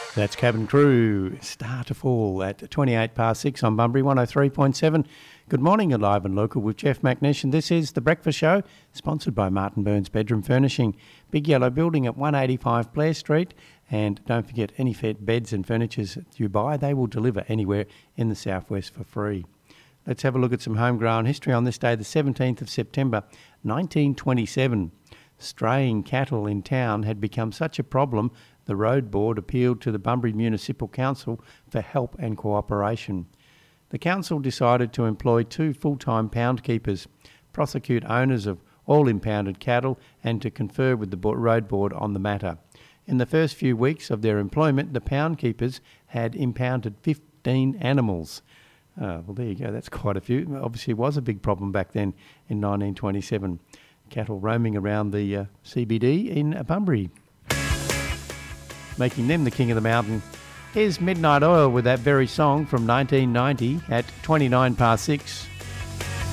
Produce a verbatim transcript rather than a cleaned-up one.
That's Cabin Crew, Star to Fall at twenty-eight past six on Bunbury one oh three point seven. Good morning, alive and local with Jeff McNish, and this is The Breakfast Show, sponsored by Martin Burns Bedroom Furnishing. Big Yellow Building at one eighty-five Blair Street. And don't forget, any fit beds and furniture you buy, they will deliver anywhere in the southwest for free. Let's have a look at some homegrown history on this day, the seventeenth of September, nineteen twenty-seven. Straying cattle in town had become such a problem, the Road Board appealed to the Bunbury Municipal Council for help and cooperation. The council decided to employ two full-time pound keepers, prosecute owners of all impounded cattle, and to confer with the Road Board on the matter. In the first few weeks of their employment, the pound keepers had impounded fifteen animals. Uh, well, there you go, that's quite a few. Obviously, it was a big problem back then in nineteen twenty-seven. Cattle roaming around the uh, C B D in Bunbury, making them the king of the mountain. Here's Midnight Oil with that very song from nineteen ninety at twenty-nine past six.